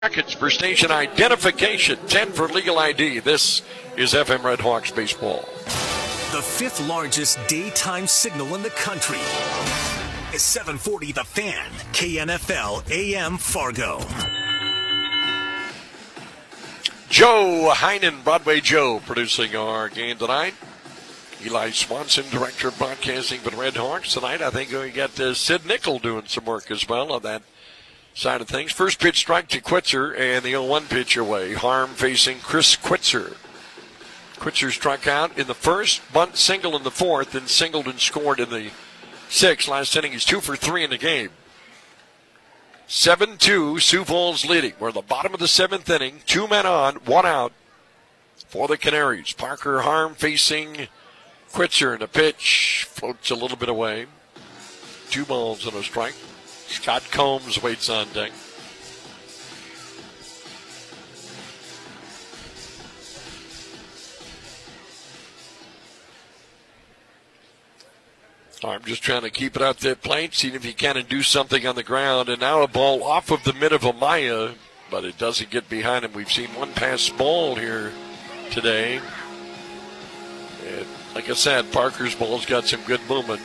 Brackets for station identification, 10 for legal ID. This is FM Red Hawks baseball. The fifth largest daytime signal in the country is 740 The Fan, KNFL AM Fargo. Joe Heinen, Broadway Joe, producing our game tonight. Eli Swanson, director of broadcasting for the Red Hawks tonight. I think we got Sid Nickel doing some work as well on that side of things. First pitch strike to Quitzer, and the 0-1 pitch away. Harm facing Chris Quitzer. Quitzer struck out in the first, bunt single in the fourth, and singled and scored in the sixth. Last inning, he's 2 for 3 in the game. 7-2, Sioux Falls leading. We're at the bottom of the seventh inning. 2 men on, 1 out for the Canaries. Parker Harm facing Quitzer, and the pitch floats a little bit away. 2 balls and a strike. Scott Combs waits on deck. I'm just trying to keep it out that plate, seeing if he can and do something on the ground. And now a ball off of the mid of Amaya, but it doesn't get behind him. We've seen one pass ball here today. And like I said, Parker's ball's got some good movement.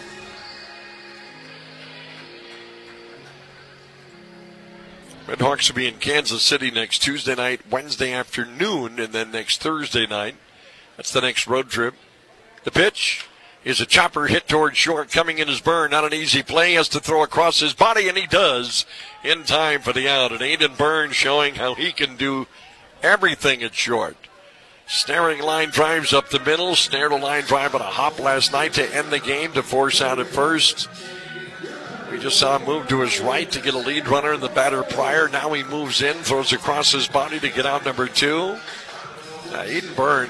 Red Hawks will be in Kansas City next Tuesday night, Wednesday afternoon, and then next Thursday night. That's the next road trip. The pitch is a chopper hit toward short. Coming in is Byrne. Not an easy play. He has to throw across his body, and he does in time for the out. And Aiden Byrne showing how he can do everything at short. Snaring line drives up the middle. Snared a line drive on a hop last night to end the game to force out at first. We just saw him move to his right to get a lead runner in the batter prior. Now he moves in, throws across his body to get out number 2. Aiden Byrne,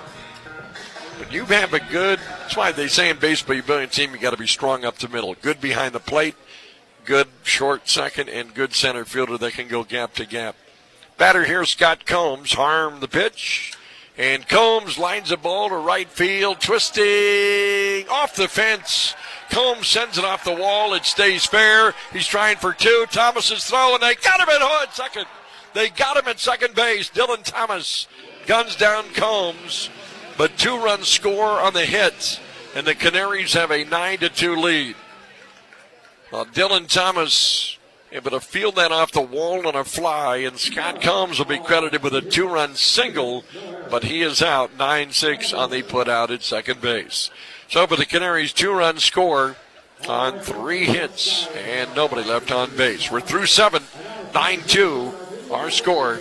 when you have a good, that's why they say in baseball, you build a team, you got to be strong up the middle. Good behind the plate, good short second, and good center fielder that can go gap to gap. Batter here, Scott Combs. Harm the pitch. And Combs lines a ball to right field, twisting off the fence. Combs sends it off the wall. It stays fair. He's trying for 2. Thomas is throwing. They got him at second. They got him at second base. Dylan Thomas guns down Combs, but 2-run score on the hit, and the Canaries have a 9-2 lead. Well, Dylan Thomas able to field that off the wall on a fly, and Scott Combs will be credited with a 2-run single, but he is out 9-6 on the put out at second base. So for the Canaries, 2-run score on 3 hits and nobody left on base. We're through 7, 9-2, our score.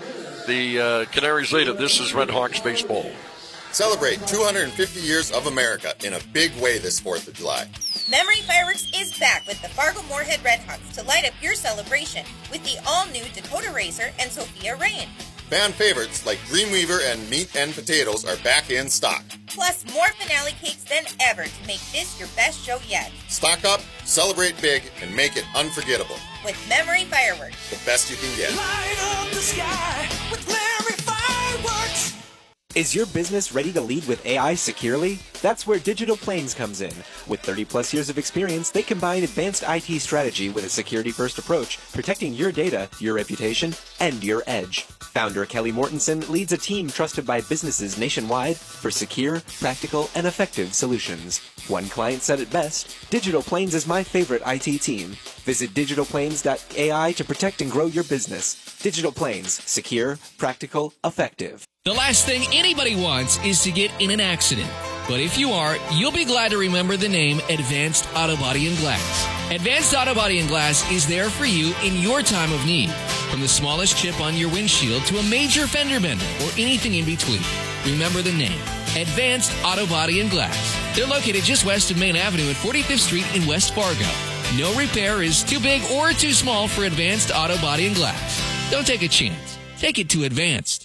The Canaries lead it. This is Red Hawks baseball. Celebrate 250 years of America in a big way this 4th of July. Memory Fireworks is back with the Fargo-Moorhead Red Hawks to light up your celebration with the all-new Dakota Racer and Sophia Rain. Fan favorites like Dreamweaver and Meat and Potatoes are back in stock. Plus more finale cakes than ever to make this your best show yet. Stock up, celebrate big, and make it unforgettable. With Memory Fireworks. The best you can get. Light up the sky with Memory Fireworks. Is your business ready to lead with AI securely? That's where Digital Plains comes in. With 30-plus years of experience, they combine advanced IT strategy with a security-first approach, protecting your data, your reputation, and your edge. Founder Kelly Mortensen leads a team trusted by businesses nationwide for secure, practical, and effective solutions. One client said it best, Digital Plains is my favorite IT team. Visit digitalplains.ai to protect and grow your business. Digital Plains, secure, practical, effective. The last thing anybody wants is to get in an accident. But if you are, you'll be glad to remember the name Advanced Auto Body and Glass. Advanced Auto Body and Glass is there for you in your time of need. From the smallest chip on your windshield to a major fender bender or anything in between. Remember the name, Advanced Auto Body and Glass. They're located just west of Main Avenue at 45th Street in West Fargo. No repair is too big or too small for Advanced Auto Body and Glass. Don't take a chance. Take it to Advanced.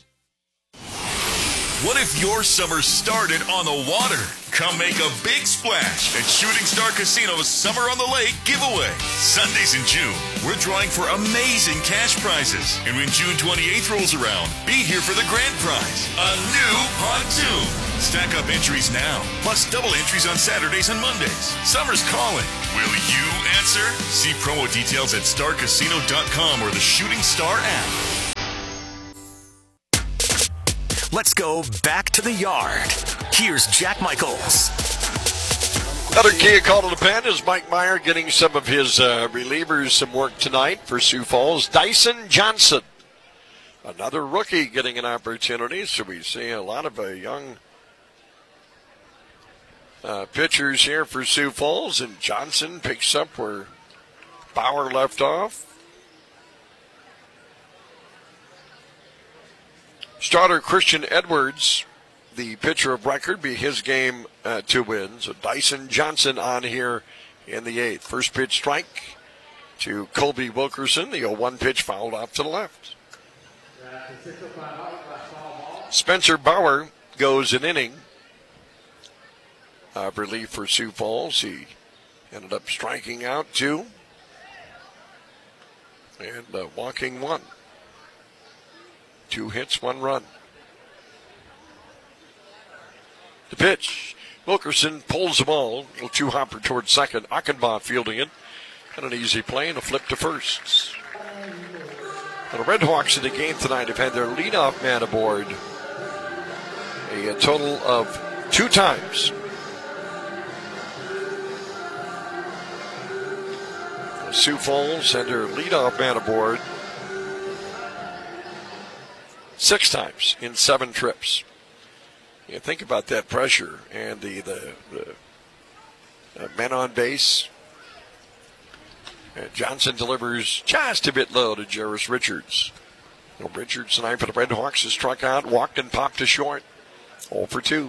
What if your summer started on the water? Come make a big splash at Shooting Star Casino's Summer on the Lake giveaway. Sundays in June, we're drawing for amazing cash prizes. And when June 28th rolls around, be here for the grand prize, a new pontoon. Stack up entries now, plus double entries on Saturdays and Mondays. Summer's calling. Will you answer? See promo details at starcasino.com or the Shooting Star app. Let's go back to the yard. Here's Jack Michaels. Another key call to the pen is Mike Meyer getting some of his relievers some work tonight for Sioux Falls. Dyson Johnson, another rookie, getting an opportunity. So we see a lot of young pitchers here for Sioux Falls, and Johnson picks up where Bauer left off. Starter Christian Edwards, the pitcher of record, be his game to win. So Dyson Johnson on here in the 8th. First pitch strike to Colby Wilkerson. The 0-1 pitch fouled off to the left. Spencer Bauer goes an inning of relief for Sioux Falls. He ended up striking out 2 and walking 1. 2 hits, 1 run. The pitch. Wilkerson pulls the ball. A little two-hopper towards second. Achenbach fielding it. And an easy play and a flip to first. The Red Hawks in the game tonight have had their leadoff man aboard a total of 2 times. Sioux Falls had their leadoff man aboard 6 times in 7 trips. You think about that pressure and the men on base. And Johnson delivers just a bit low to Jairus Richards. Richards tonight for the Red Hawks has struck out, walked and popped to short. 0 for 2.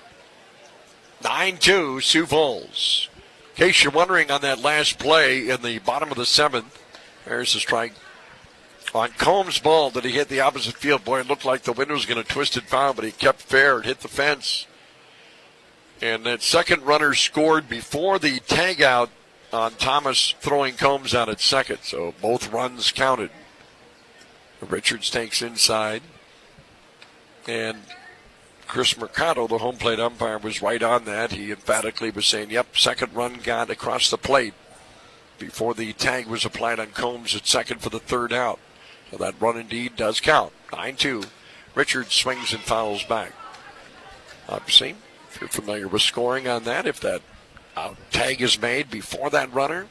9-2 Sioux Falls. In case you're wondering, on that last play in the bottom of the 7th, there's a strike on Combs' ball that he hit the opposite field. Boy, it looked like the wind was going to twist it foul, but he kept fair and hit the fence. And that second runner scored before the tag out on Thomas throwing Combs out at second. So both runs counted. Richards takes inside. And Chris Mercado, the home plate umpire, was right on that. He emphatically was saying, yep, second run got across the plate before the tag was applied on Combs at second for the 3rd out. So that run indeed does count. 9-2. Richards swings and fouls back. Obviously, if you're familiar with scoring on that, if that tag is made before that runner,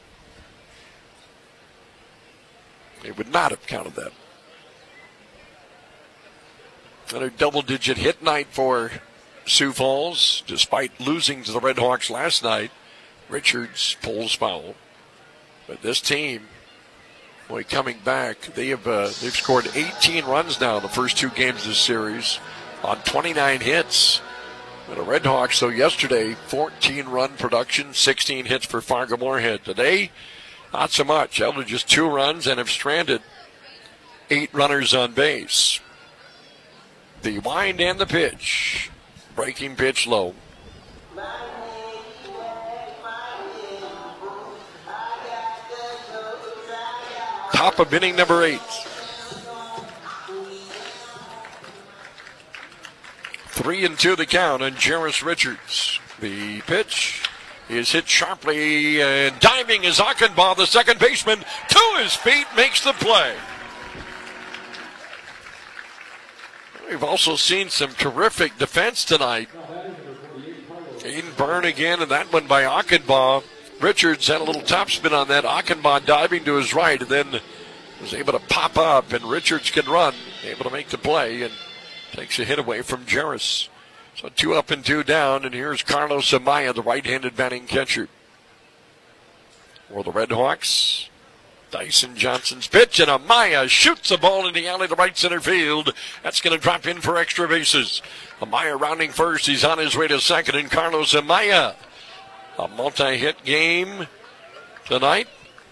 it would not have counted that. Another double-digit hit night for Sioux Falls. Despite losing to the Red Hawks last night, Richards pulls foul. But this team, boy, coming back, they've scored 18 runs now in the first 2 games of this series on 29 hits. And the Red Hawks, though, yesterday, 14-run production, 16 hits for Fargo-Moorhead. Today, not so much. Held to just 2 runs and have stranded 8 runners on base. The wind and the pitch. Breaking pitch low. Top of inning number 8. 3-2 the count on Jairus Richards. The pitch is hit sharply, and diving is Achenbach, the second baseman, to his feet, makes the play. We've also seen some terrific defense tonight. Aiden Byrne again, and that one by Achenbach. Richards had a little topspin on that. Achenbach diving to his right, and then was able to pop up, and Richards can run, able to make the play, and takes a hit away from Jairus. So 2 up and 2 down, and here's Carlos Amaya, the right-handed batting catcher. For the Red Hawks, Dyson Johnson's pitch, and Amaya shoots the ball in the alley to right center field. That's going to drop in for extra bases. Amaya rounding first. He's on his way to second, and Carlos Amaya, a multi-hit game tonight.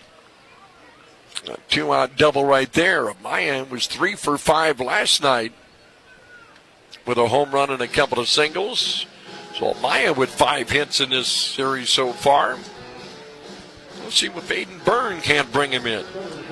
A 2-out double right there. Amaya was 3 for 5 last night with a home run and a couple of singles. So Amaya with 5 hits in this series so far. Let's see what Aiden Byrne can't bring him in.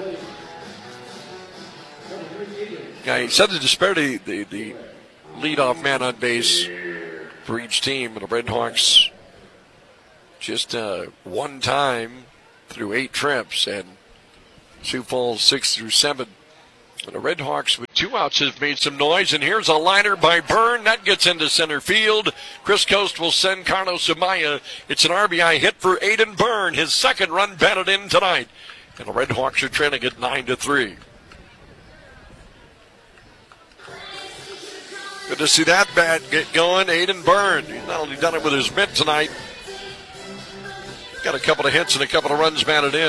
Yeah, he said the disparity, the leadoff man on base for each team, and the Red Hawks just 1 time through 8 trips, and Sioux Falls 6 through 7. And the Red Hawks with 2 outs have made some noise, and here's a liner by Byrne. That gets into center field. Chris Coast will send Carlos Amaya. It's an RBI hit for Aiden Byrne, his second run batted in tonight. And the Red Hawks are trailing at 9-3. Good to see that bat get going. Aiden Byrne. He's not only done it with his mitt tonight, got a couple of hits and a couple of runs batted in.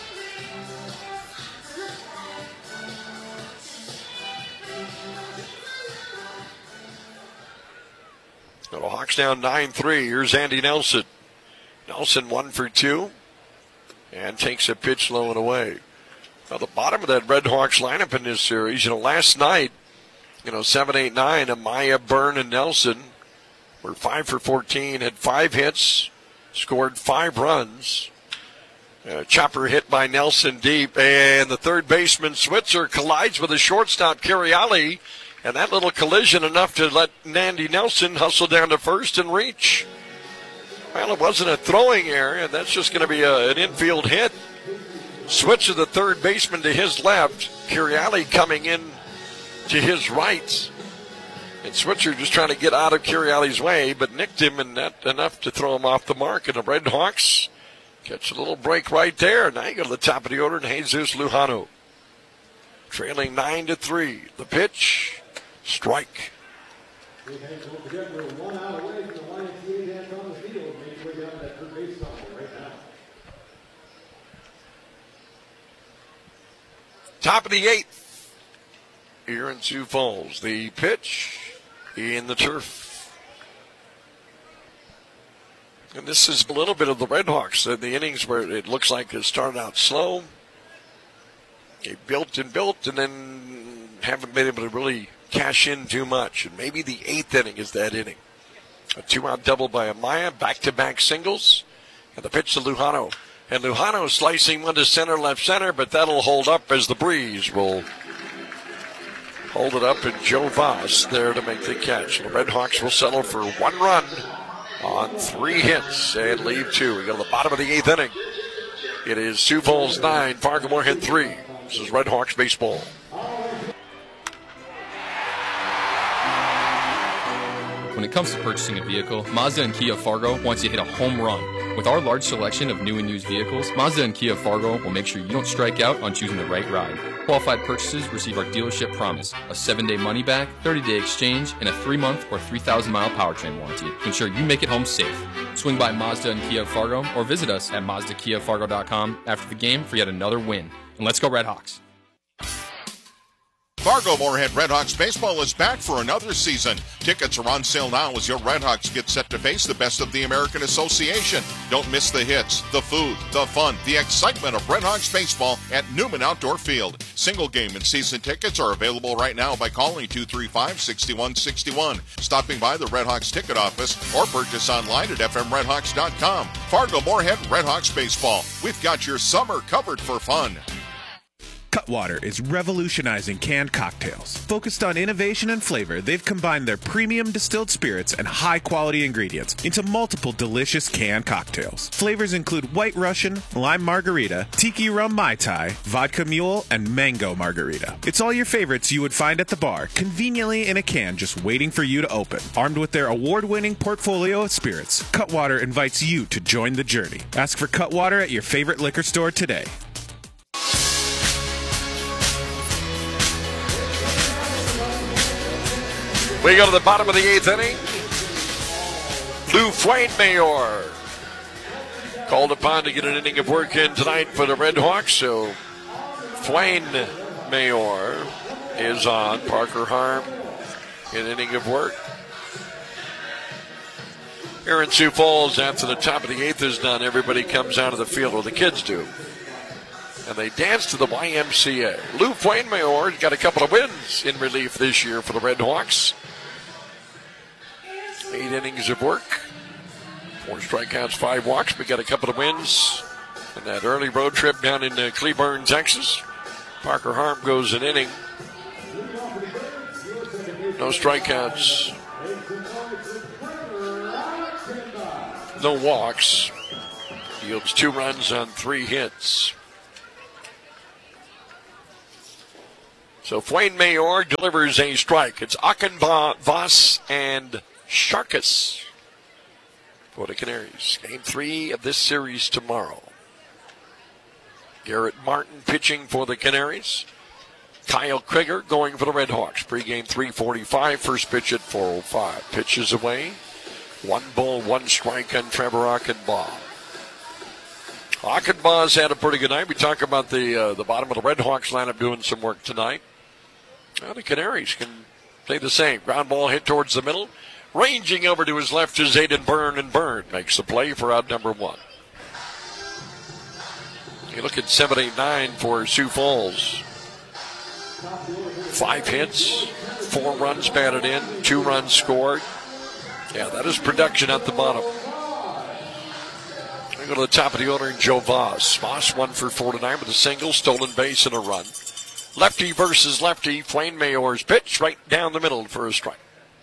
The Hawks down 9-3. Here's Andy Nelson. Nelson 1 for 2 and takes a pitch low and away. Now the bottom of that Red Hawks lineup in this series, last night, 7, 8, 9, Amaya, Byrne, and Nelson were 5 for 14, had 5 hits, scored 5 runs. Chopper hit by Nelson deep, and the third baseman Switzer collides with the shortstop Cariali, and that little collision enough to let Andy Nelson hustle down to first and reach. Well, it wasn't a throwing error, and that's just going to be an infield hit. Switzer, the third baseman, to his left. Cariali coming in to his right. And Switzer just trying to get out of Cariali's way, but nicked him, and not enough to throw him off the mark. And the Red Hawks catch a little break right there. Now you go to the top of the order, and Jesus Lujano trailing 9-3. The pitch, strike. Top of the 8th here in Sioux Falls. The pitch in the turf. And this is a little bit of the Red Hawks. The innings where it looks like it started out slow. They built, and then haven't been able to really cash in too much. And maybe the 8th inning is that inning. A 2-out double by Amaya, back-to-back singles. And the pitch to Lujano. And Lujano slicing one to center, left center, but that'll hold up as the breeze will hold it up. And Joe Voss there to make the catch. The Red Hawks will settle for 1 run on 3 hits and leave 2. We go to the bottom of the 8th inning. It is Sioux Falls 9, Fargo Moorhead 3. This is Red Hawks baseball. When it comes to purchasing a vehicle, Mazda and Kia Fargo wants you to hit a home run. With our large selection of new and used vehicles, Mazda and Kia Fargo will make sure you don't strike out on choosing the right ride. Qualified purchases receive our dealership promise, a 7-day money-back, 30-day exchange, and a 3-month or 3,000-mile powertrain warranty to ensure you make it home safe. Swing by Mazda and Kia Fargo or visit us at MazdaKiaFargo.com after the game for yet another win. And let's go Red Hawks. Fargo Moorhead Red Hawks baseball is back for another season. Tickets are on sale now as your Red Hawks get set to face the best of the American Association. Don't miss the hits, the food, the fun, the excitement of Red Hawks baseball at Newman Outdoor Field. Single game and season tickets are available right now by calling 235-6161, stopping by the Red Hawks ticket office, or purchase online at fmredhawks.com. Fargo Moorhead Red Hawks baseball. We've got your summer covered for fun. Cutwater is revolutionizing canned cocktails. Focused on innovation and flavor, they've combined their premium distilled spirits and high-quality ingredients into multiple delicious canned cocktails. Flavors include White Russian, Lime Margarita, Tiki Rum Mai Tai, Vodka Mule, and Mango Margarita. It's all your favorites you would find at the bar, conveniently in a can just waiting for you to open. Armed with their award-winning portfolio of spirits, Cutwater invites you to join the journey. Ask for Cutwater at your favorite liquor store today. We go to the bottom of the 8th inning. Lou Fuenmayor called upon to get an inning of work in tonight for the Red Hawks. So Fuenmayor is on. Parker Harm, an inning of work. Here in Sioux Falls, after the top of the 8th is done, everybody comes out of the field, or the kids do. And they dance to the YMCA. Lou Fuenmayor got a couple of wins in relief this year for the Red Hawks. 8 innings of work, 4 strikeouts, 5 walks. We got a couple of wins in that early road trip down in Cleburne, Texas. Parker Harm goes an inning. No strikeouts, no walks. Yields 2 runs on 3 hits. So Fwayne Mayor delivers a strike. It's Achenbach, Voss, and Sharkus for the Canaries. Game 3 of this series tomorrow. Garrett Martin pitching for the Canaries. Kyle Krieger going for the Red Hawks. Pre-game 3:45. First pitch at 4:05. Pitches away. 1 ball, 1 strike on Trevor Achenbach. Achenbach's had a pretty good night. We talk about the bottom of the Red Hawks lineup doing some work tonight. Well, the Canaries can say the same. Ground ball hit towards the middle. Ranging over to his left is Aiden Byrne, and Byrne makes the play for out number 1. You look at 7, 8, 9 for Sioux Falls. 5 hits, 4 runs batted in, 2 runs scored. Yeah, that is production at the bottom. We go to the top of the order in Joe Voss. Voss 1 for 4 tonight with a single, stolen base, and a run. Lefty versus lefty. Fwayne Mayor's pitch right down the middle for a strike.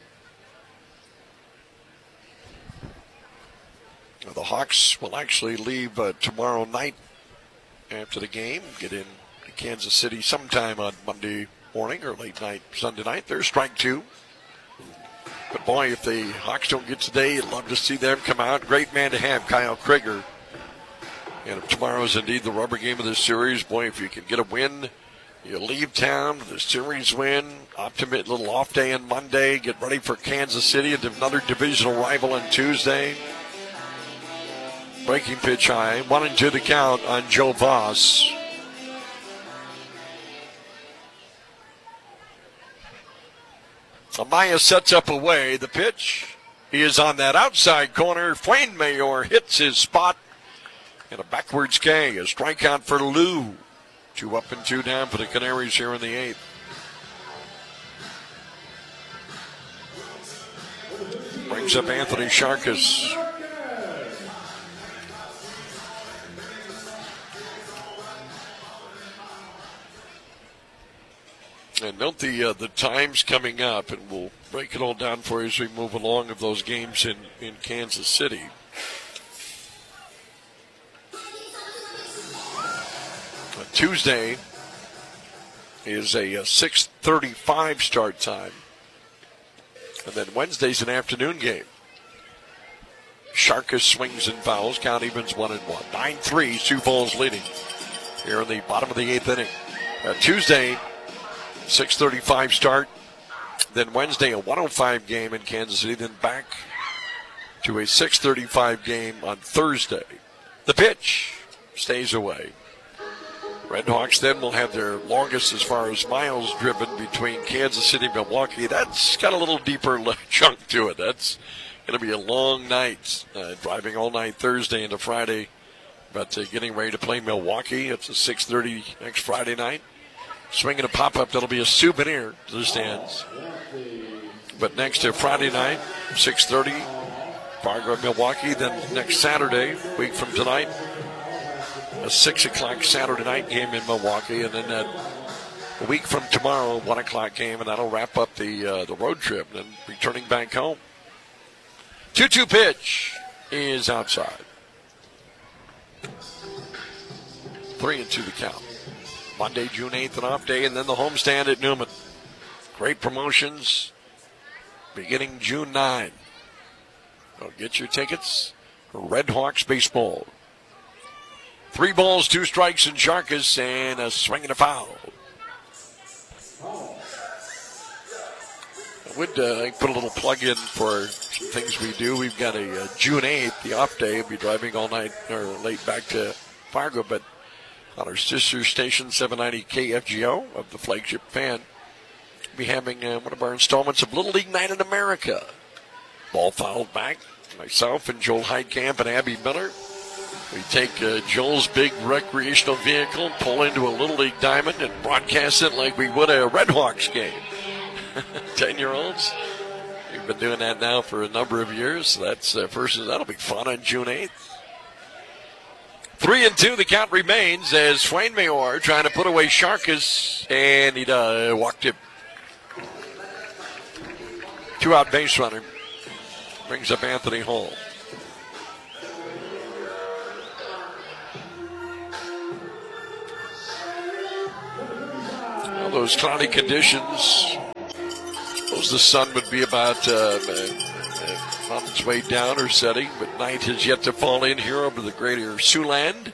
The Hawks will actually leave tomorrow night after the game, get in to Kansas City sometime on Monday morning or late night Sunday night. There's strike 2. But boy, if the Hawks don't get today, I'd love to see them come out. Great man to have, Kyle Krieger. And if tomorrow is indeed the rubber game of this series, boy, if you can get a win, you leave town, the series win, optimist little off day on Monday, get ready for Kansas City, another divisional rival on Tuesday. Breaking pitch high, 1-2 the count on Joe Voss. Amaya sets up away. The pitch, he is on that outside corner. Fwayne Mayor hits his spot. And a backwards K, a strikeout for Lou. 2 up and 2 down for the Canaries here in the 8th. Brings up Anthony Sharkus. And note the times coming up, and we'll break it all down for you as we move along of those games in Kansas City. Tuesday is a 6:35 start time. And then Wednesday's an afternoon game. Sharkus swings and fouls. Count evens 1-1. 9-3, Sioux Falls leading here in the bottom of the 8th inning. Tuesday, 6:35 start. Then Wednesday, a 1:05 game in Kansas City. Then back to a 6:35 game on Thursday. The pitch stays away. Red Hawks then will have their longest as far as miles driven between Kansas City and Milwaukee. That's got a little deeper chunk to it. That's going to be a long night, driving all night Thursday into Friday, but getting ready to play Milwaukee. It's a 6:30 next Friday night. Swinging a pop-up that'll be a souvenir to the stands. But next to Friday night, 6:30, Fargo, Milwaukee. Then next Saturday, week from tonight, a 6 o'clock Saturday night game in Milwaukee, and then a week from tomorrow, 1 o'clock game, and that'll wrap up the road trip, and then returning back home. 2-2 pitch is outside. 3-2 the count. Monday, June 8th, an off day, and then the homestand at Newman. Great promotions beginning June 9. So get your tickets for Red Hawks baseball. 3 balls, 2 strikes, and Sharkus, and a swing and a foul. I would put a little plug in for some things we do. We've got a June 8th, the off day. We'll be driving all night or late back to Fargo, but on our sister station, 790 KFGO of the flagship fan, we'll be having one of our installments of Little League Night in America. Ball fouled back. Myself and Joel Heidkamp and Abby Miller. We take Joel's big recreational vehicle, pull into a Little League diamond, and broadcast it like we would a Red Hawks game. 10-year-olds. We've been doing that now for a number of years. So that's that'll be fun on June 8th. 3-2, the count remains as Fwayne Mayor trying to put away Sharkus, and he walked him. 2-out base runner. Brings up Anthony Hall. Well, those cloudy conditions. Suppose the sun would be about on its way down or setting, but night has yet to fall in here over the greater Siouxland.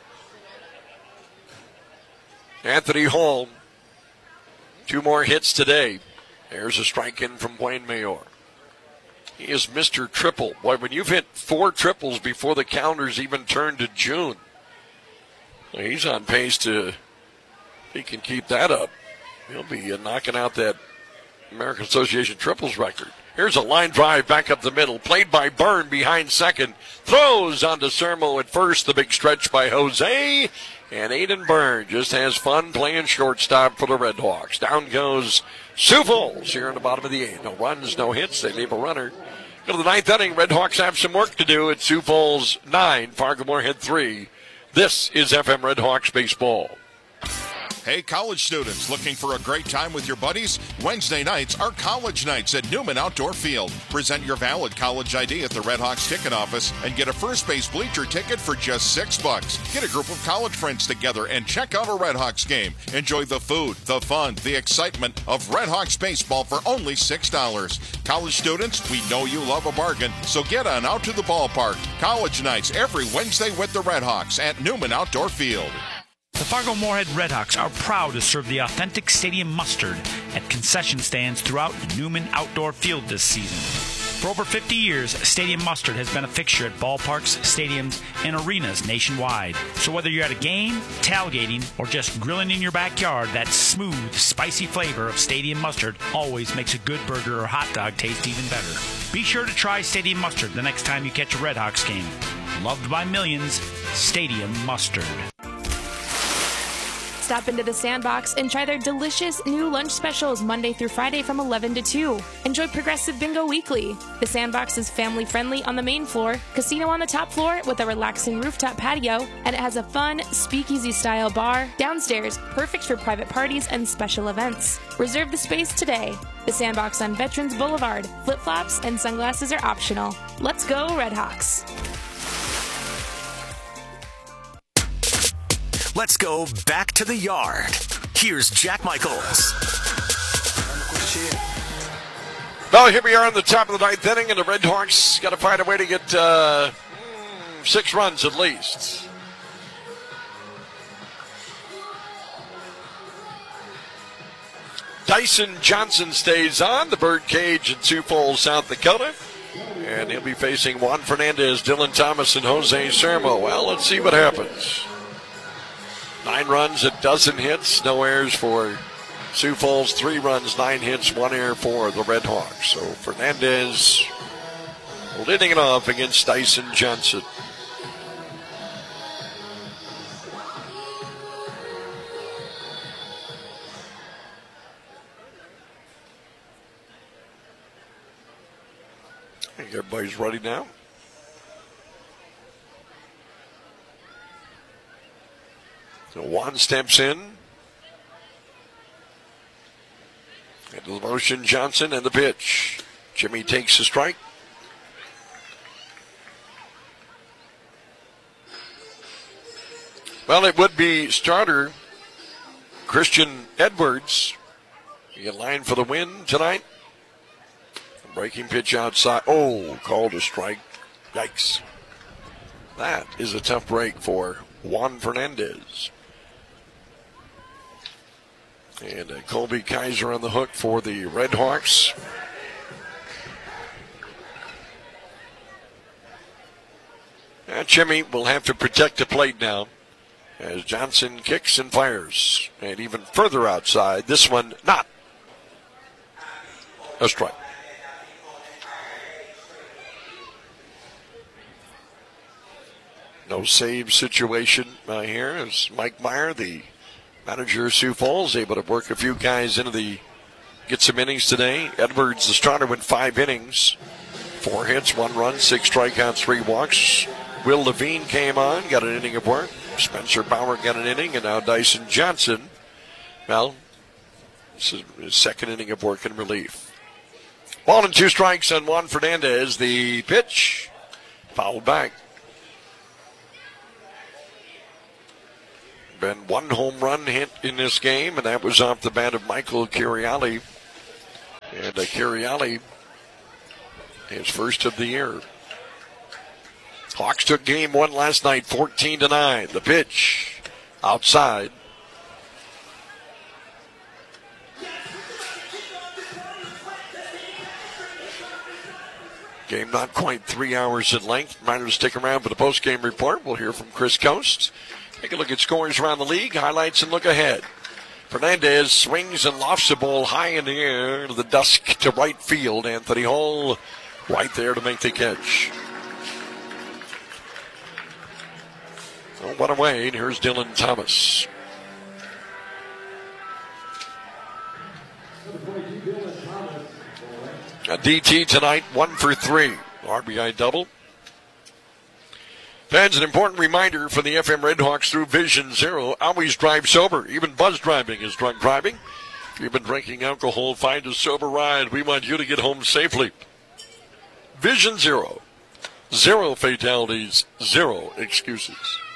Anthony Hall, 2 more hits today. There's a strike in from Wayne Mayor. He is Mr. Triple. Boy, when you've hit 4 triples before the calendars even turn to June, he's on pace to, if he can keep that up, he'll be knocking out that American Association triples record. Here's a line drive back up the middle, played by Byrne behind second. Throws onto Sermo at first, the big stretch by Jose. And Aiden Byrne just has fun playing shortstop for the Red Hawks. Down goes Sioux Falls here in the bottom of the 8th. No runs, no hits. They leave a runner. Go to the 9th inning. Red Hawks have some work to do at Sioux Falls 9, Fargo Moorhead 3. This is FM Red Hawks baseball. Hey, college students, looking for a great time with your buddies? Wednesday nights are college nights at Newman Outdoor Field. Present your valid college ID at the Red Hawks ticket office and get a first base bleacher ticket for just $6. Get a group of college friends together and check out a Red Hawks game. Enjoy the food, the fun, the excitement of Red Hawks baseball for only $6. College students, we know you love a bargain, so get on out to the ballpark. College nights every Wednesday with the Red Hawks at Newman Outdoor Field. The Fargo Moorhead Redhawks are proud to serve the authentic stadium mustard at concession stands throughout Newman Outdoor Field this season. For over 50 years, Stadium Mustard has been a fixture at ballparks, stadiums, and arenas nationwide. So whether you're at a game, tailgating, or just grilling in your backyard, that smooth, spicy flavor of Stadium Mustard always makes a good burger or hot dog taste even better. Be sure to try Stadium Mustard the next time you catch a Redhawks game. Loved by millions, Stadium Mustard. Stop into the Sandbox and try their delicious new lunch specials Monday through Friday from 11 to 2. Enjoy Progressive Bingo Weekly. The Sandbox is family-friendly on the main floor, casino on the top floor with a relaxing rooftop patio, and it has a fun speakeasy-style bar downstairs, perfect for private parties and special events. Reserve the space today. The Sandbox on Veterans Boulevard. Flip-flops and sunglasses are optional. Let's go, Redhawks. Let's go back to the yard. Here's Jack Michaels. Well, here we are on the top of the 9th inning, and the Red Hawks got to find a way to get 6 runs at least. Dyson Johnson stays on the Birdcage in Sioux Falls, South Dakota. And he'll be facing Juan Fernandez, Dylan Thomas, and Jose Sermo. Well, let's see what happens. 9 runs, a dozen hits, no errors for Sioux Falls, 3 runs, 9 hits, 1 error for the Red Hawks. So Fernandez leading it off against Dyson Johnson. I think everybody's ready now. So Juan steps in. Into the motion, Johnson, and the pitch. Jimmy takes a strike. Well, it would be starter Christian Edwards. You get line for the win tonight. Breaking pitch outside. Oh, called a strike. Yikes. That is a tough break for Juan Fernandez. And Colby Kaiser on the hook for the Red Hawks. And Jimmy will have to protect the plate now as Johnson kicks and fires. And even further outside, this one not a strike. No save situation here as Mike Meyer, the manager of Sioux Falls, able to work a few guys into get some innings today. Edwards, the starter, went 5 innings. 4 hits, 1 run, 6 strikeouts, 3 walks. Will Levine came on, got an inning of work. Spencer Bauer got an inning, and now Dyson Johnson. Well, this is his 2nd inning of work in relief. 1 and 2 strikes on Juan Fernandez. The pitch fouled back. Been one home run hit in this game, and that was off the bat of Michael Curiali. And Curiali, his first of the year. Hawks took game one last night, 14-9. The pitch outside. Game not quite 3 hours in length. Miners stick around for the post-game report. We'll hear from Chris Coast. Take a look at scores around the league, highlights, and look ahead. Fernandez swings and lofts the ball high in the air to the dusk to right field. Anthony Hall right there to make the catch. Oh, one away, and here's Dylan Thomas. A DT tonight, 1 for 3. RBI double. Fans, an important reminder for the FM Redhawks through Vision Zero. Always drive sober. Even buzz driving is drunk driving. If you've been drinking alcohol, find a sober ride. We want you to get home safely. Vision Zero. 0 fatalities, 0 excuses.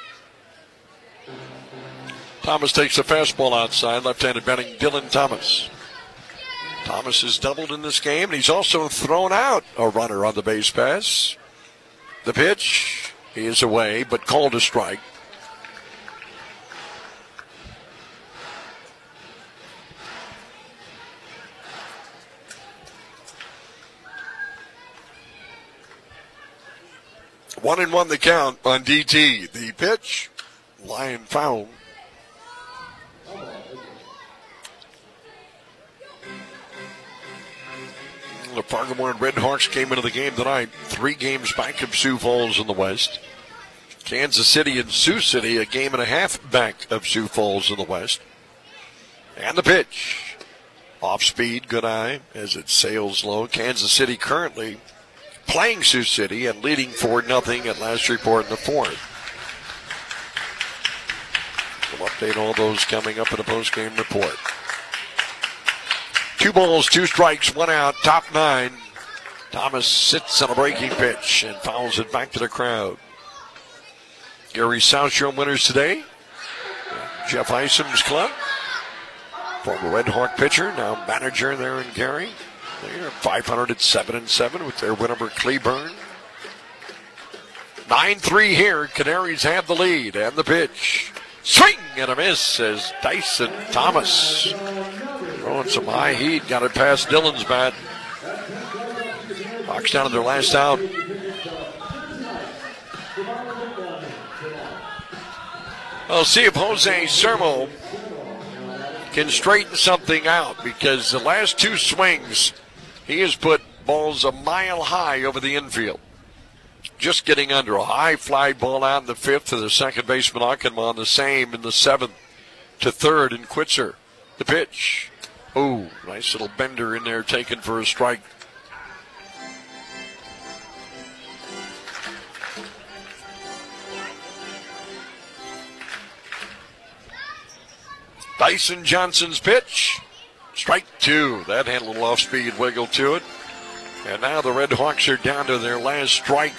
Thomas takes a fastball outside. Left-handed batting Dylan Thomas. Thomas has doubled in this game, and he's also thrown out a runner on the base pass. The pitch is away, but called a strike. One and one the count on DT. The pitch, line foul. The Fargo-Moorhead Redhawks came into the game tonight 3 games back of Sioux Falls in the West. Kansas City and Sioux City a game and a half back of Sioux Falls in the West. And the pitch. Off speed, good eye as it sails low. Kansas City currently playing Sioux City and leading 4-0 at last report in the 4th. We'll update all those coming up in the post-game report. 2 balls, 2 strikes, 1 out, top 9. Thomas sits on a breaking pitch and fouls it back to the crowd. Gary South Shore winners today. Jeff Isom's club. Former Red Hawk pitcher, now manager there in Gary. They're 500 at 7-7 with their winner Cleburne. 9-3 here. Canaries have the lead and the pitch. Swing and a miss as Dyson Thomas throwing some high heat. Got it past Dylan's bat. Hawks down to their last out. We'll see if Jose Sermo can straighten something out, because the last 2 swings, he has put balls a mile high over the infield. Just getting under a high fly ball out in the 5th to the second baseman Achenman, the same in the 7th to 3rd and Quitzer. The pitch. Oh, nice little bender in there taken for a strike. Dyson Johnson's pitch. Strike 2. That had a little off-speed wiggle to it. And now the Red Hawks are down to their last strike.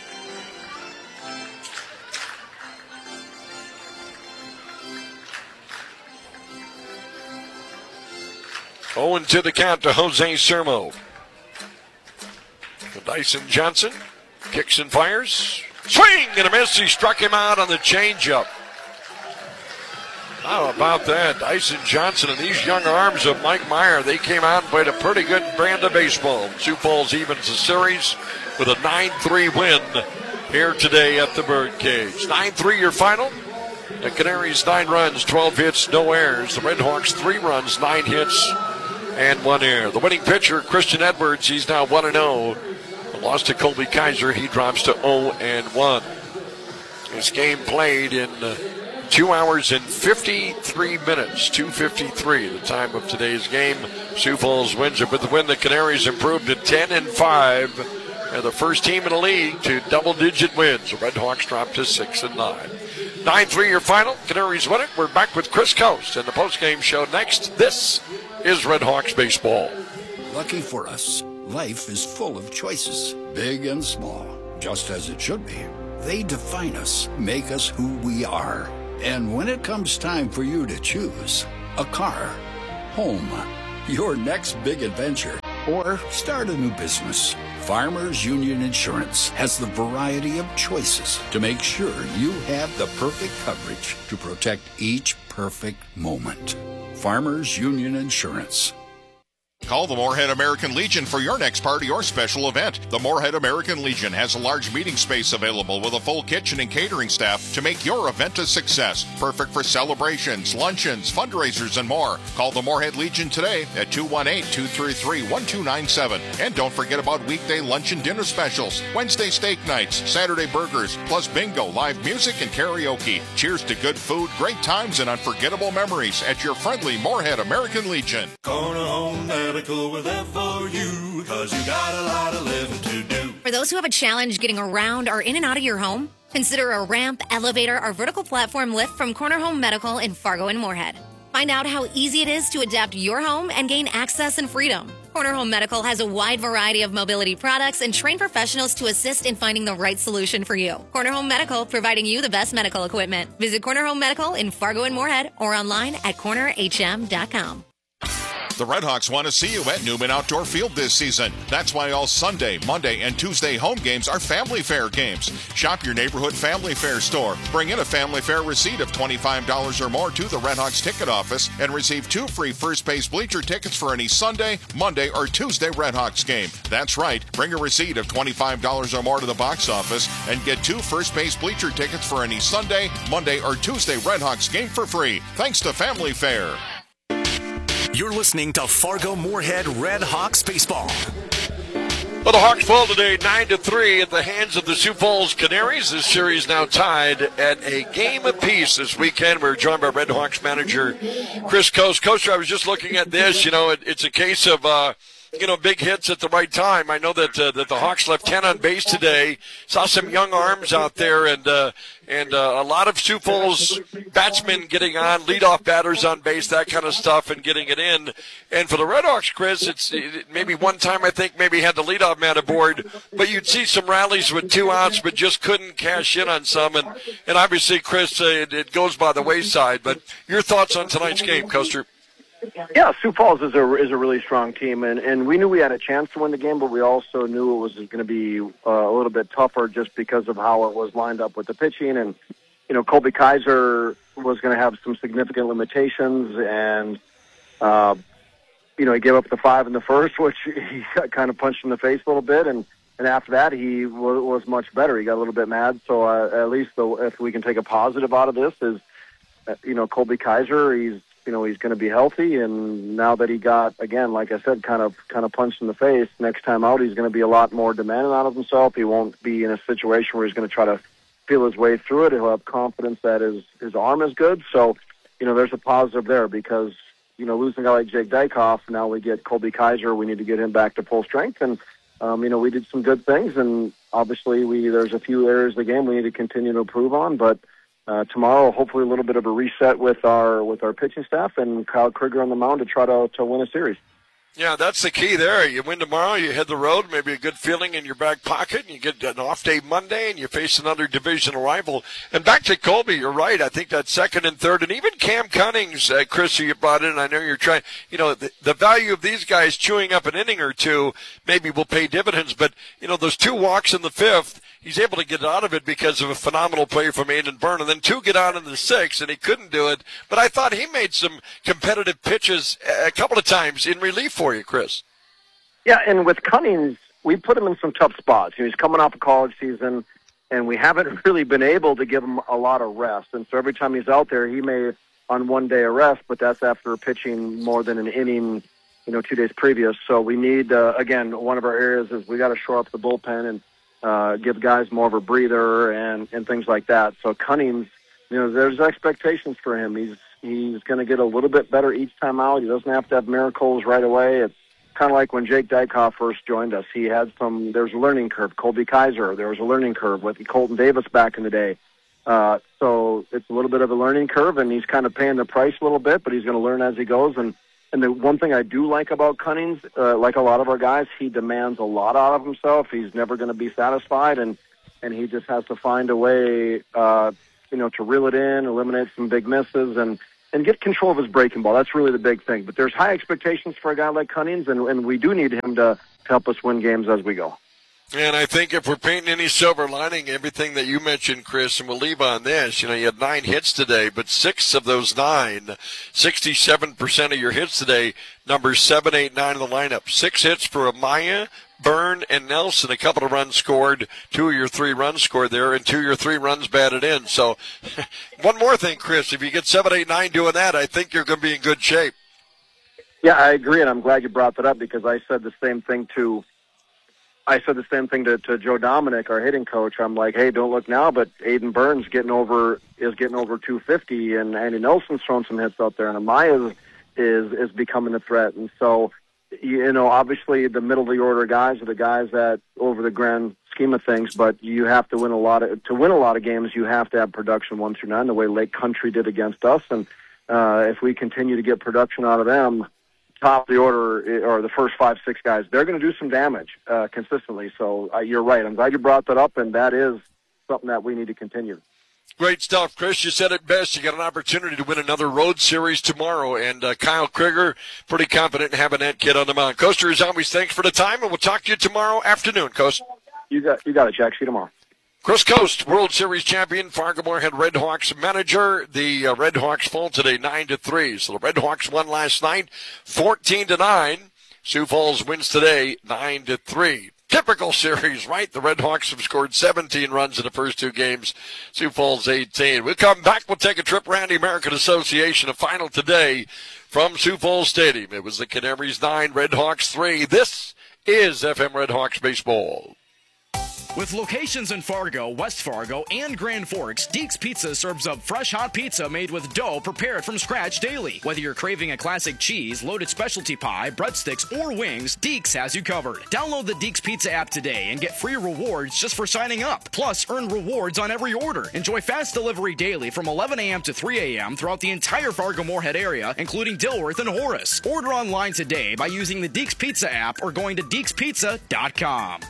Owing to the count to Jose Sermo. Dyson Johnson kicks and fires. Swing and a miss. He struck him out on the changeup. How about that? Dyson Johnson and these young arms of Mike Meyer, they came out and played a pretty good brand of baseball. Sioux Falls evens the series with a 9-3 win here today at the Birdcage. 9-3 your final. The Canaries 9 runs, 12 hits, no errors. The Red Hawks 3 runs, 9 hits, and 1 error. The winning pitcher, Christian Edwards, he's now 1-0. The loss to Colby Kaiser, he drops to 0-1. This game played in 2 hours and 53 minutes, 2:53, the time of today's game. Sioux Falls wins it. With the win, the Canaries improved to 10-5. They're the first team in the league to double-digit wins. The Red Hawks dropped to 6-9. 9-3 your final. Canaries win it. We're back with Chris Coast and the post-game show next. This is Red Hawks baseball. Lucky for us, life is full of choices, big and small, just as it should be. They define us, make us who we are. And when it comes time for you to choose a car, home, your next big adventure, or start a new business, Farmers Union Insurance has the variety of choices to make sure you have the perfect coverage to protect each perfect moment. Farmers Union Insurance. Call the Moorhead American Legion for your next party or special event. The Moorhead American Legion has a large meeting space available with a full kitchen and catering staff to make your event a success. Perfect for celebrations, luncheons, fundraisers, and more. Call the Moorhead Legion today at 218-233-1297. And don't forget about weekday lunch and dinner specials, Wednesday steak nights, Saturday burgers, plus bingo, live music, and karaoke. Cheers to good food, great times, and unforgettable memories at your friendly Moorhead American Legion. Corner Home Medical, we're there for you, 'cause you got a lot of living to do. For those who have a challenge getting around or in and out of your home, consider a ramp, elevator, or vertical platform lift from Corner Home Medical in Fargo and Moorhead. Find out how easy it is to adapt your home and gain access and freedom. Corner Home Medical has a wide variety of mobility products and trained professionals to assist in finding the right solution for you. Corner Home Medical, providing you the best medical equipment. Visit Corner Home Medical in Fargo and Moorhead or online at cornerhm.com. The Redhawks want to see you at Newman Outdoor Field this season. That's why all Sunday, Monday, and Tuesday home games are Family Fair games. Shop your neighborhood Family Fair store. Bring in a Family Fair receipt of $25 or more to the Redhawks ticket office and receive 2 free first base bleacher tickets for any Sunday, Monday, or Tuesday Redhawks game. That's right. Bring a receipt of $25 or more to the box office and get 2 first base bleacher tickets for any Sunday, Monday, or Tuesday Redhawks game for free. Thanks to Family Fair. You're listening to Fargo Moorhead Red Hawks baseball. Well, the Hawks fall today 9-3 at the hands of the Sioux Falls Canaries. This series now tied at a game apiece this weekend. We're joined by Red Hawks manager Chris Coast. Coach, I was just looking at this. You know, it's a case of big hits at the right time. I know that the Hawks left 10 on base today. Saw some young arms out there, and a lot of Sioux Falls batsmen getting on, leadoff batters on base, that kind of stuff, and getting it in. And for the Red Hawks, Chris, it's maybe one time I think maybe had the leadoff man aboard, but you'd see some rallies with 2 outs, but just couldn't cash in on some. And obviously, Chris, it goes by the wayside. But your thoughts on tonight's game, Coaster? Yeah, Sioux Falls is a really strong team, and we knew we had a chance to win the game, but we also knew it was going to be a little bit tougher just because of how it was lined up with the pitching. And, Colby Kaiser was going to have some significant limitations, and, he gave up the 5 in the first, which he got kind of punched in the face a little bit, and after that he was much better. He got a little bit mad, so at least if we can take a positive out of this is, Colby Kaiser, he's going to be healthy, and now that he got, again, like I said, kind of punched in the face, next time out he's going to be a lot more demanding out of himself. He won't be in a situation where he's going to try to feel his way through it. He'll have confidence that his arm is good. So, there's a positive there because, losing a guy like Jake Dykoff, now we get Colby Kaiser. We need to get him back to full strength, and we did some good things, and obviously there's a few areas of the game we need to continue to improve on, but tomorrow, hopefully a little bit of a reset with our pitching staff and Kyle Krieger on the mound to try to win a series. Yeah, that's the key there. You win tomorrow, you hit the road, maybe a good feeling in your back pocket, and you get an off day Monday, and you face another divisional rival. And back to Colby, you're right. I think that second and third, and even Cam Cunnings, Chris, who you brought in, I know you're trying, the value of these guys chewing up an inning or two maybe will pay dividends, but, those 2 walks in the 5th, he's able to get out of it because of a phenomenal play from Aiden Byrne, and then 2 get out in the 6th, and he couldn't do it. But I thought he made some competitive pitches a couple of times in relief for you, Chris. Yeah, and with Cunnings, we put him in some tough spots. He's coming off a college season, and we haven't really been able to give him a lot of rest. And so every time he's out there, he may on one day of rest, but that's after pitching more than an inning, 2 days previous. So we need, again, one of our areas is we got to shore up the bullpen and give guys more of a breather and things like that. So Cunnings, there's expectations for him. He's going to get a little bit better each time out. He doesn't have to have miracles right away. It's kind of like when Jake Dykoff first joined us. There's a learning curve. Colby Kaiser, there was a learning curve with Colton Davis back in the day. So it's a little bit of a learning curve, and he's kind of paying the price a little bit, but he's going to learn as he goes. And the one thing I do like about Cunnings, like a lot of our guys, he demands a lot out of himself. He's never going to be satisfied, and he just has to find a way to reel it in, eliminate some big misses, and get control of his breaking ball. That's really the big thing. But there's high expectations for a guy like Cunnings, and we do need him to help us win games as we go. And I think if we're painting any silver lining, everything that you mentioned, Chris, and we'll leave on this, you had 9 hits today, but 6 of those 9, 67% of your hits today, numbers 7, 8, 9 in the lineup. 6 hits for Amaya, Byrne, and Nelson. A couple of runs scored, 2 of your 3 runs scored there, and 2 of your 3 runs batted in. So one more thing, Chris, if you get 7, 8, 9 doing that, I think you're going to be in good shape. Yeah, I agree, and I'm glad you brought that up because I said the same thing to Joe Dominic, our hitting coach. I'm like, hey, don't look now, but Aiden Burns is getting over 250, and Andy Nelson's throwing some hits out there, and Amaya is becoming a threat. And so, obviously the middle of the order guys are the guys that over the grand scheme of things, but you have to win a lot of games. You have to have production 1 through 9, the way Lake Country did against us, and if we continue to get production out of them, top of the order or the first 5, 6 guys, they're going to do some damage consistently. So you're right. I'm glad you brought that up, and that is something that we need to continue. Great stuff, Chris. You said it best. You got an opportunity to win another road series tomorrow, and Kyle Krieger, pretty confident in having that kid on the mound. Coaster, as always, thanks for the time, and we'll talk to you tomorrow afternoon, Coast. You got it, Jack. See you tomorrow. Chris Coast, World Series champion, Fargo-Moorhead Red Hawks manager. The Red Hawks fall today 9-3. So the Red Hawks won last night 14-9. Sioux Falls wins today 9-3. Typical series, right? The Red Hawks have scored 17 runs in the first 2 games. Sioux Falls 18. We'll come back. We'll take a trip around the American Association. A final today from Sioux Falls Stadium. It was the Canaries 9, Red Hawks 3. This is FM Red Hawks baseball. With locations in Fargo, West Fargo, and Grand Forks, Deeks Pizza serves up fresh hot pizza made with dough prepared from scratch daily. Whether you're craving a classic cheese, loaded specialty pie, breadsticks, or wings, Deeks has you covered. Download the Deeks Pizza app today and get free rewards just for signing up. Plus, earn rewards on every order. Enjoy fast delivery daily from 11 a.m. to 3 a.m. throughout the entire Fargo-Moorhead area, including Dilworth and Horace. Order online today by using the Deeks Pizza app or going to deekspizza.com.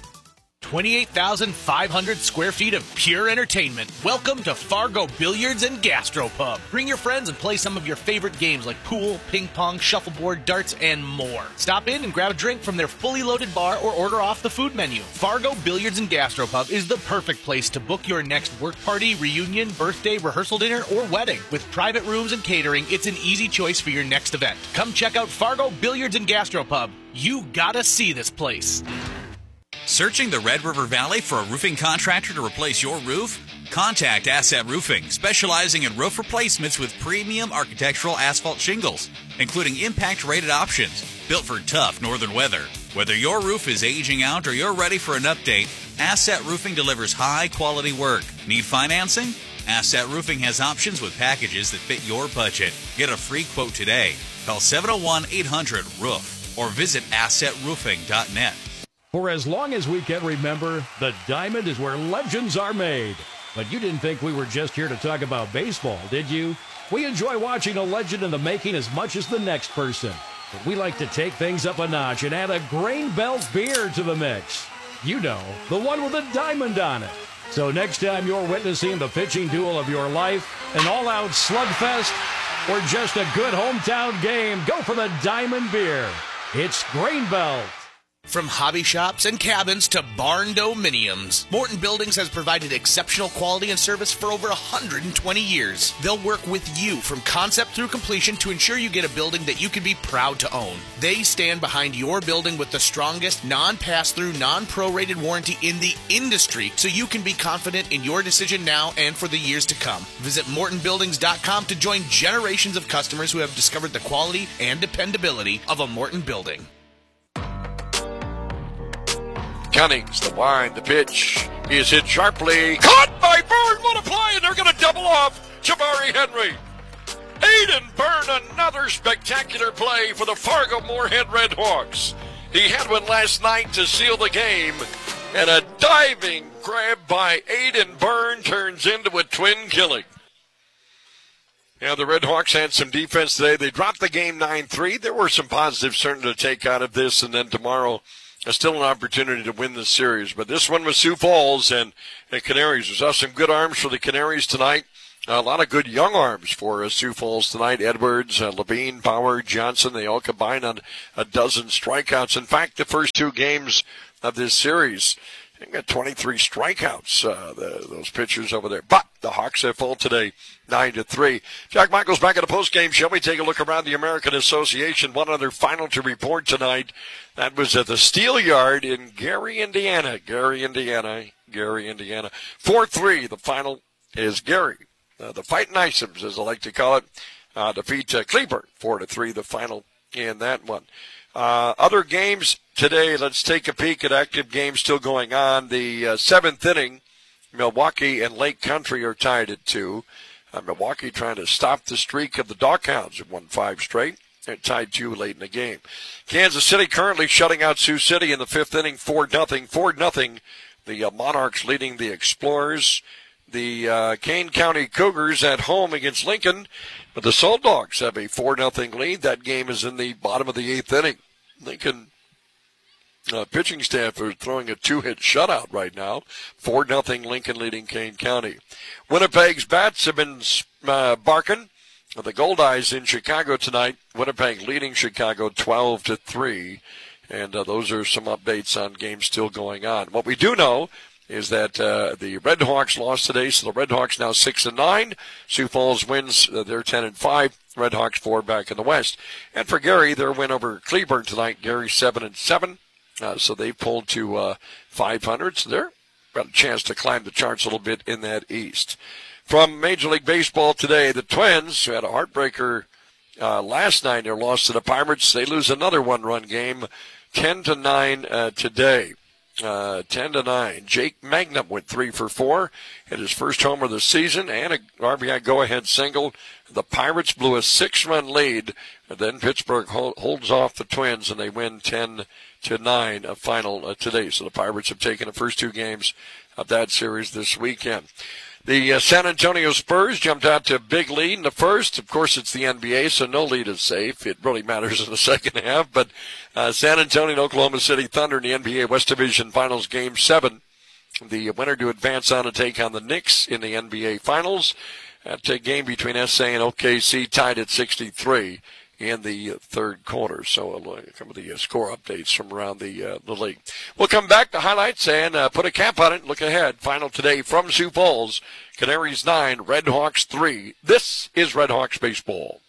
28,500 square feet of pure entertainment. Welcome to Fargo Billiards and Gastropub. Bring your friends and play some of your favorite games like pool, ping pong, shuffleboard, darts, and more. Stop in and grab a drink from their fully loaded bar or order off the food menu. Fargo Billiards and Gastropub is the perfect place to book your next work party, reunion, birthday, rehearsal dinner, or wedding. With private rooms and catering, it's an easy choice for your next event. Come check out Fargo Billiards and Gastropub. You gotta see this place. Searching the Red River Valley for a roofing contractor to replace your roof? Contact Asset Roofing, specializing in roof replacements with premium architectural asphalt shingles, including impact-rated options, built for tough northern weather. Whether your roof is aging out or you're ready for an update, Asset Roofing delivers high-quality work. Need financing? Asset Roofing has options with packages that fit your budget. Get a free quote today. Call 701-800-ROOF or visit assetroofing.net. For as long as we can remember, the Diamond is where legends are made. But you didn't think we were just here to talk about baseball, did you? We enjoy watching a legend in the making as much as the next person. But we like to take things up a notch and add a Grain Belt beer to the mix. You know, the one with a diamond on it. So next time you're witnessing the pitching duel of your life, an all-out slugfest, or just a good hometown game, go for the Diamond beer. It's Grain Belt. From hobby shops and cabins to barn dominiums, Morton Buildings has provided exceptional quality and service for over 120 years. They'll work with you from concept through completion to ensure you get a building that you can be proud to own. They stand behind your building with the strongest non-pass-through, non-prorated warranty in the industry, so you can be confident in your decision now and for the years to come. Visit MortonBuildings.com to join generations of customers who have discovered the quality and dependability of a Morton building. Cunnings, the wind, the pitch is hit sharply. Caught by Byrne. What a play, and they're going to double off Jabari Henry. Aiden Byrne, another spectacular play for the Fargo-Moorhead Red Hawks. He had one last night to seal the game, and a diving grab by Aiden Byrne turns into a twin killing. Yeah, the Red Hawks had some defense today. They dropped the game 9-3. There were some positives certainly to take out of this, and then tomorrow still an opportunity to win this series. But this one was Sioux Falls and the Canaries. We saw some good arms for the Canaries tonight. A lot of good young arms for Sioux Falls tonight. Edwards, Levine, Bauer, Johnson, they all combined on a dozen strikeouts. In fact, the first 2 games of this series, they've got 23 strikeouts, those pitchers over there. But the Hawks have fallen today, 9-3. Jack Michaels back at the postgame show. We take a look around the American Association. One other final to report tonight. That was at the Steel Yard in Gary, Indiana. 4-3. The final is Gary. The Fighting Icems, as I like to call it, defeat Cleburne 4-3. The final in that one. Other games today, let's take a peek at active games still going on. The 7th inning, Milwaukee and Lake Country are tied at 2. Milwaukee trying to stop the streak of the Doghounds, who won 5 straight. They're tied 2 late in the game. Kansas City currently shutting out Sioux City in the 5th inning, 4-0. 4-0. The Monarchs leading the Explorers. The Kane County Cougars at home against Lincoln, but the Salt Dogs have a 4-0 lead. That game is in the bottom of the 8th inning. Lincoln pitching staff are throwing a 2-hit shutout right now. 4-0 Lincoln leading Kane County. Winnipeg's bats have been barking. The Goldeyes in Chicago tonight. Winnipeg leading Chicago 12-3. And those are some updates on games still going on. What we do know is that the Red Hawks lost today, so the Red Hawks now 6-9. Sioux Falls wins, they're 10-5. Red Hawks 4 back in the West. And for Gary, their win over Cleburne tonight. Gary 7-7, so they pulled to 500. So they're got a chance to climb the charts a little bit in that East. From Major League Baseball today, the Twins, who had a heartbreaker last night, their loss to the Pirates, they lose another one-run game, 10-9 today. 10-9. Jake Magnum went 3 for 4, hit his first homer of the season, and a RBI go-ahead single. The Pirates blew a 6-run lead, and then Pittsburgh holds off the Twins, and they win 10-9 a final today. So the Pirates have taken the first 2 games of that series this weekend. The San Antonio Spurs jumped out to a big lead in the first. Of course, it's the NBA, so no lead is safe. It really matters in the second half. But San Antonio and Oklahoma City Thunder in the NBA West Division Finals Game 7. The winner to advance on to take on the Knicks in the NBA Finals. That game between SA and OKC tied at 63 in the third quarter. So some of the score updates from around the league. We'll come back to highlights and put a cap on it and look ahead. Final today from Sioux Falls. Canaries 9, Red Hawks 3. This is Red Hawks Baseball.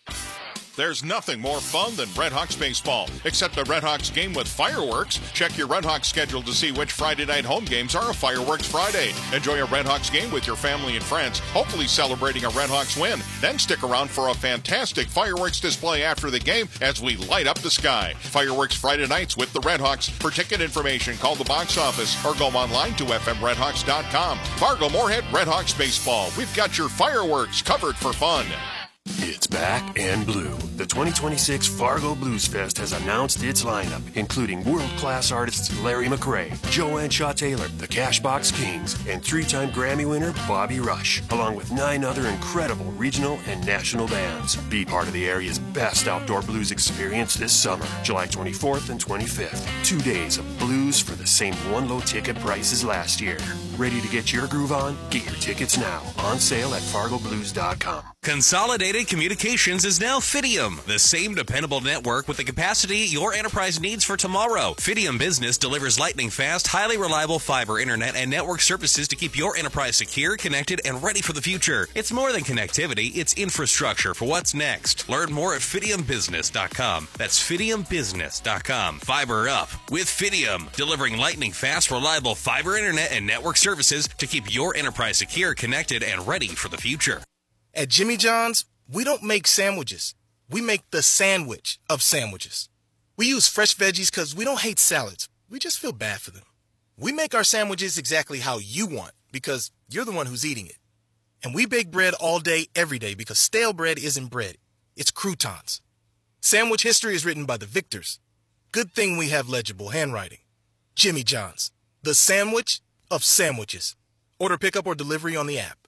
There's nothing more fun than Red Hawks baseball, except a Red Hawks game with fireworks. Check your Red Hawks schedule to see which Friday night home games are a Fireworks Friday. Enjoy a Red Hawks game with your family and friends, hopefully celebrating a Red Hawks win. Then stick around for a fantastic fireworks display after the game as we light up the sky. Fireworks Friday nights with the Red Hawks. For ticket information, call the box office or go online to fmredhawks.com. Fargo Moorhead Red Hawks baseball. We've got your fireworks covered for fun. It's back and blue. The 2026 Fargo Blues Fest has announced its lineup, including world-class artists Larry McRae, Joanne Shaw Taylor, the Cashbox Kings, and 3-time Grammy winner Bobby Rush, along with 9 other incredible regional and national bands. Be part of the area's best outdoor blues experience this summer, July 24th and 25th. 2 days of blues for the same one low ticket price as last year. Ready to get your groove on? Get your tickets now. On sale at fargoblues.com. Consolidated Communications is now Fidium, the same dependable network with the capacity your enterprise needs for tomorrow. Fidium Business delivers lightning-fast, highly reliable fiber internet and network services to keep your enterprise secure, connected, and ready for the future. It's more than connectivity, it's infrastructure for what's next. Learn more at FidiumBusiness.com. That's FidiumBusiness.com. Fiber up with Fidium, delivering lightning-fast, reliable fiber internet and network services to keep your enterprise secure, connected, and ready for the future. At Jimmy John's, we don't make sandwiches. We make the sandwich of sandwiches. We use fresh veggies because we don't hate salads. We just feel bad for them. We make our sandwiches exactly how you want because you're the one who's eating it. And we bake bread all day, every day because stale bread isn't bread. It's croutons. Sandwich history is written by the victors. Good thing we have legible handwriting. Jimmy John's, the sandwich of sandwiches. Order pickup or delivery on the app.